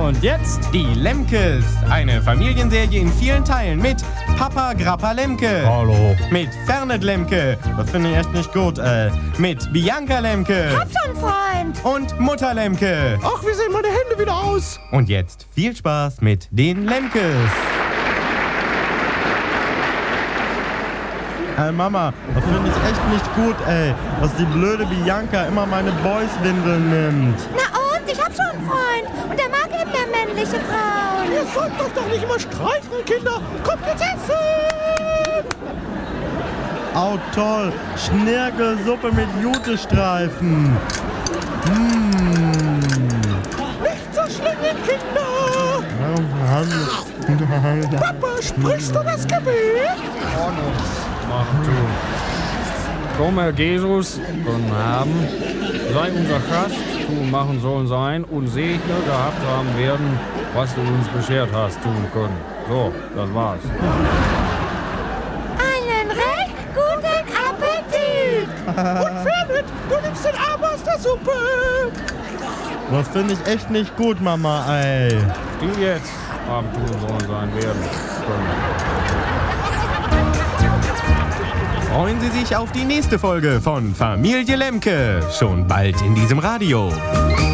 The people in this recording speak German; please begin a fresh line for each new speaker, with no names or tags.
Und jetzt
die Lemkes. Eine Familienserie in vielen Teilen mit Papa Grappa Lemke.
Hallo.
Mit Fernet Lemke. Das finde ich echt nicht gut, Mit Bianca Lemke.
Hab schon einen Freund.
Und Mutter Lemke.
Ach, wie sehen meine Hände wieder aus?
Und jetzt viel Spaß mit den Lemkes. Mama, das finde ich echt nicht gut, dass die blöde Bianca immer meine Boys-Windeln nimmt.
Na und? Ich hab schon einen Freund. Und der mag eben mehr männliche Frauen.
Ihr sollt doch nicht immer streiten, Kinder. Kommt jetzt essen!
Au toll, Schnirkelsuppe mit Jutestreifen.
Nicht so schlingen, Kinder! Papa, sprichst du das Gebet?
Machen tun. Komm, Herr Jesus, guten Abend. Sei unser Gast, tu machen sollen sein und segne gehabt haben werden, was du uns beschert hast tun können. So, das war's.
Einen recht guten Appetit.
Und Fernet, du nimmst den Arm aus der Suppe!
Das finde ich echt nicht gut, Mama, ey.
Die jetzt haben tun sollen sein werden können.
Freuen Sie sich auf die nächste Folge von Familie Lemke. Schon bald in diesem Radio.